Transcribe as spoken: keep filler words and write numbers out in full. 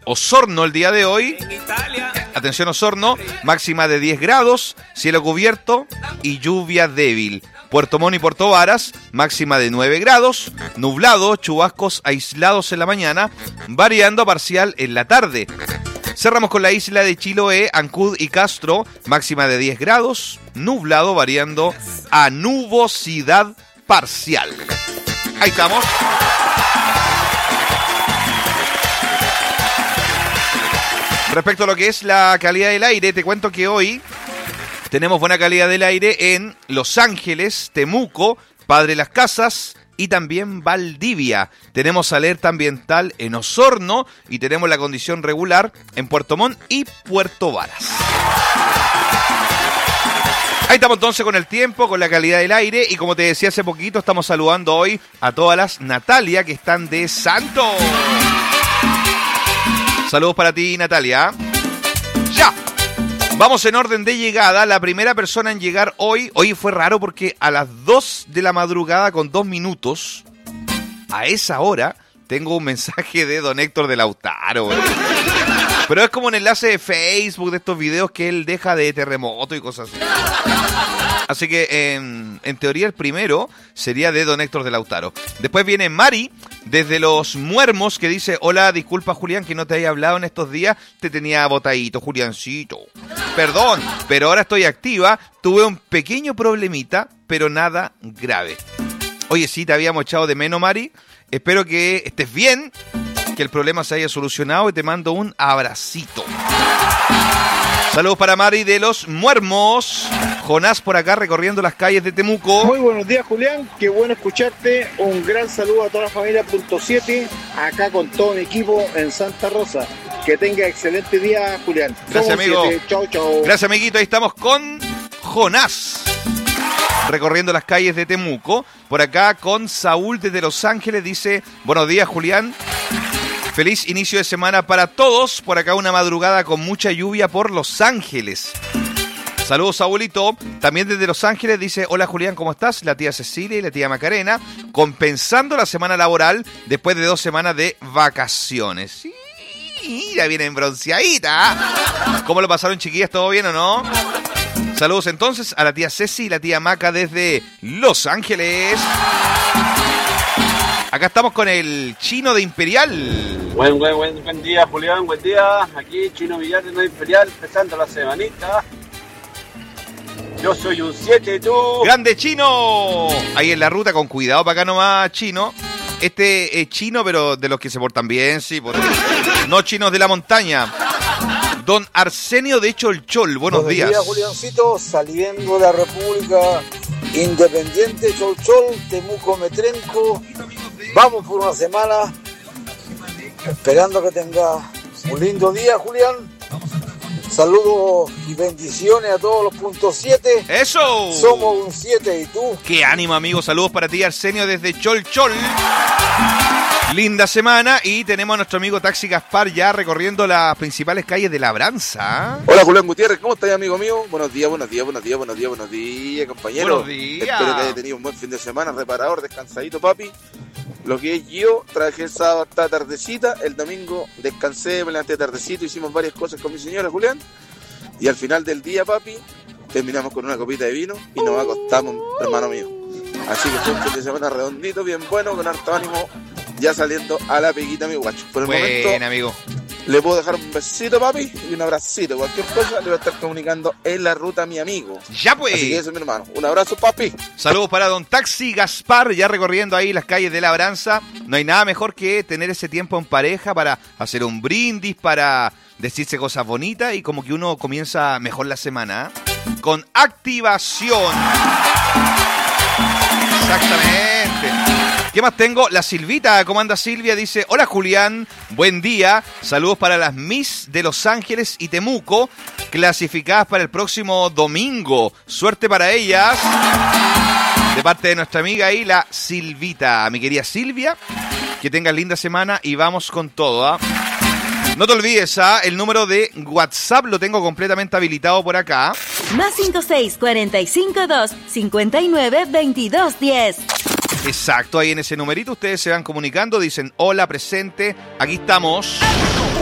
Osorno el día de hoy. Atención Osorno, máxima de diez grados, cielo cubierto y lluvia débil. Puerto Montt y Puerto Varas, máxima de nueve grados, nublado, chubascos aislados en la mañana, variando a parcial en la tarde. Cerramos con la isla de Chiloé, Ancud y Castro, máxima de diez grados, nublado, variando a nubosidad parcial. Ahí estamos. Respecto a lo que es la calidad del aire, te cuento que hoy tenemos buena calidad del aire en Los Ángeles, Temuco, Padre Las Casas y también Valdivia. Tenemos alerta ambiental en Osorno y tenemos la condición regular en Puerto Montt y Puerto Varas. Ahí estamos entonces con el tiempo, con la calidad del aire y como te decía hace poquito, estamos saludando hoy a todas las Natalia que están de santo. Saludos para ti, Natalia. ¡Ya! Vamos en orden de llegada. La primera persona en llegar hoy... Hoy fue raro porque a las dos de la madrugada con dos minutos, a esa hora, tengo un mensaje de don Héctor de Lautaro. ¿Verdad? Pero es como un enlace de Facebook de estos videos que él deja de terremoto y cosas así. Así que en, en teoría el primero sería de don Héctor de Lautaro. Después viene Mari desde Los Muermos que dice: hola, disculpa Julián que no te haya hablado en estos días, te tenía botadito, Juliancito. Perdón, pero ahora estoy activa, tuve un pequeño problemita, pero nada grave. Oye, sí, te habíamos echado de menos, Mari. Espero que estés bien, que el problema se haya solucionado y te mando un abracito. Saludos para Mari de Los Muermos. Jonás por acá recorriendo las calles de Temuco. Muy buenos días, Julián. Qué bueno escucharte. Un gran saludo a toda la familia Punto siete, acá con todo mi equipo en Santa Rosa. Que tenga excelente día, Julián. Gracias, Somos amigo. siete. Chau, chau. Gracias, amiguito. Ahí estamos con Jonás, recorriendo las calles de Temuco. Por acá con Saúl desde Los Ángeles. Dice: buenos días, Julián. Feliz inicio de semana para todos. Por acá una madrugada con mucha lluvia por Los Ángeles. Saludos, Saúlito. También desde Los Ángeles dice: hola, Julián, ¿cómo estás? La tía Cecilia y la tía Macarena, compensando la semana laboral después de dos semanas de vacaciones. Sí, ya vienen bronceadita. ¿Cómo lo pasaron, chiquillas? ¿Todo bien o no? Saludos entonces a la tía Ceci y la tía Maca desde Los Ángeles. Acá estamos con el Chino de Imperial. Buen, buen, buen, buen día, Julián, buen día. Aquí Chino Villar de Imperial, empezando la semanita. Yo soy un siete, tú. ¡Grande, Chino! Ahí en la ruta, con cuidado para acá nomás, Chino. Este es Chino, pero de los que se portan bien, sí. Por... no chinos de la montaña. Don Arsenio de Cholchol, buenos, buenos días. Buenos días, Juliancito, saliendo de la República Independiente, Cholchol, Temuco, Metrenco. Vamos por una semana, esperando que tenga un lindo día, Julián. Saludos y bendiciones a todos los puntos siete. ¡Eso! Somos un siete, ¿y tú? ¡Qué ánimo, amigo! Saludos para ti, Arsenio, desde Cholchol. Linda semana y tenemos a nuestro amigo Taxi Gaspar ya recorriendo las principales calles de Labranza. Hola, Julián Gutiérrez, ¿cómo estás, amigo mío? Buenos días, buenos días, buenos días, buenos días, buenos días, compañero. Buenos días. Espero que haya tenido un buen fin de semana, reparador, descansadito, papi. Lo que es yo, trabajé el sábado hasta tardecita, el domingo descansé, me levanté tardecito, hicimos varias cosas con mi señora, Julián. Y al final del día, papi, terminamos con una copita de vino y nos acostamos, hermano mío. Así que fue un fin de semana redondito, bien bueno, con harto ánimo, ya saliendo a la peguita, mi guacho. Por el Buen, momento, amigo. le puedo dejar un besito, papi, y un abracito. Cualquier cosa le voy a estar comunicando en la ruta a mi amigo. Ya pues. Así que eso, mi hermano. Un abrazo, papi. Saludos para don Taxi Gaspar, ya recorriendo ahí las calles de Labranza. No hay nada mejor que tener ese tiempo en pareja para hacer un brindis, para decirse cosas bonitas y como que uno comienza mejor la semana, ¿eh? Con activación. Exactamente. ¿Qué más tengo? La Silvita, ¿cómo anda Silvia? Dice: hola Julián, buen día. Saludos para las Miss de Los Ángeles y Temuco, clasificadas para el próximo domingo. Suerte para ellas. De parte de nuestra amiga ahí, la Silvita. Mi querida Silvia, que tengas linda semana y vamos con todo, ¿eh? No te olvides, ¿ah? El número de WhatsApp lo tengo completamente habilitado por acá. Más cinco seis cuatro cinco dos cinco nueve dos dos uno cero. Exacto, ahí en ese numerito ustedes se van comunicando, dicen hola, presente, aquí estamos.